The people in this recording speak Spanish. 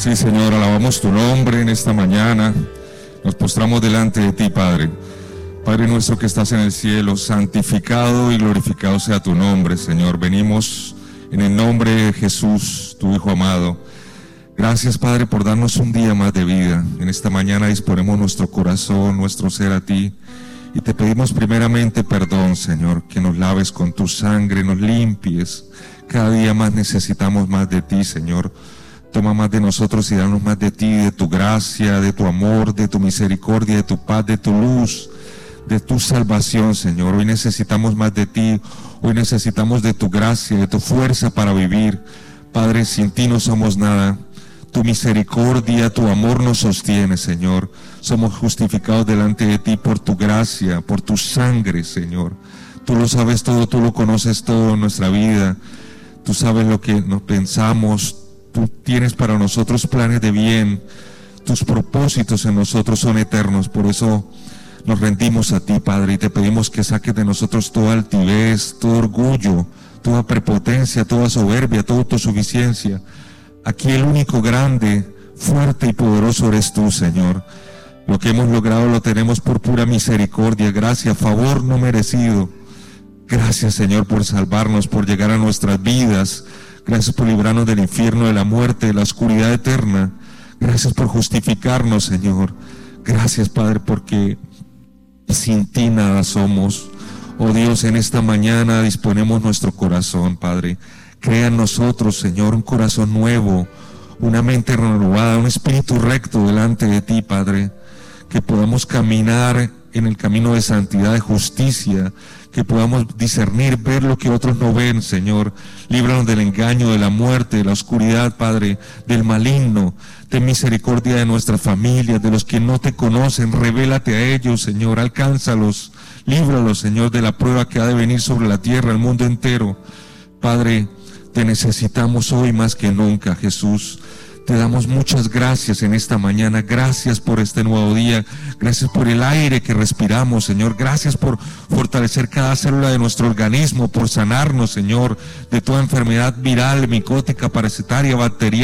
Sí, Señor, alabamos tu nombre en esta mañana. Nos postramos delante de ti, Padre. Padre nuestro que estás en el cielo, santificado y glorificado sea tu nombre, Señor. Venimos en el nombre de Jesús, tu Hijo amado. Gracias, Padre, por darnos un día más de vida. En esta mañana disponemos nuestro corazón, nuestro ser a ti. Y te pedimos primeramente perdón, Señor, que nos laves con tu sangre, nos limpies. Cada día más necesitamos más de ti, Señor. Toma más de nosotros y danos más de ti, de tu gracia, de tu amor, de tu misericordia, de tu paz, de tu luz, de tu salvación, Señor. Hoy necesitamos más de ti, hoy necesitamos de tu gracia, de tu fuerza para vivir. Padre, sin ti no somos nada. Tu misericordia, tu amor nos sostiene, Señor. Somos justificados delante de ti por tu gracia, por tu sangre, Señor. Tú lo sabes todo, tú lo conoces todo en nuestra vida. Tú sabes lo que nos pensamos. Tú tienes para nosotros planes de bien. Tus propósitos en nosotros son eternos. Por eso nos rendimos a ti, Padre, y te pedimos que saques de nosotros toda altivez, todo orgullo, toda prepotencia, toda soberbia, toda autosuficiencia. Aquí el único grande, fuerte y poderoso eres tú, Señor. Lo que hemos logrado lo tenemos por pura misericordia, gracia, favor no merecido. Gracias, Señor, por salvarnos, por llegar a nuestras vidas. Gracias por librarnos del infierno, de la muerte, de la oscuridad eterna. Gracias por justificarnos, Señor. Gracias, Padre, porque sin ti nada somos. Oh Dios, en esta mañana disponemos nuestro corazón, Padre. Crea en nosotros, Señor, un corazón nuevo, una mente renovada, un espíritu recto delante de ti, Padre. Que podamos caminar en el camino de santidad, de justicia, que podamos discernir, ver lo que otros no ven, Señor. Líbranos del engaño, de la muerte, de la oscuridad, Padre, del maligno. Ten misericordia de nuestras familias, de los que no te conocen. Revélate a ellos, Señor. Alcánzalos, líbralos, Señor, de la prueba que ha de venir sobre la tierra, el mundo entero. Padre, te necesitamos hoy más que nunca, Jesús. Te damos muchas gracias en esta mañana. Gracias por este nuevo día. Gracias por el aire que respiramos, Señor. Gracias por fortalecer cada célula de nuestro organismo, por sanarnos, Señor, de toda enfermedad viral, micótica, parasitaria, bacteriana.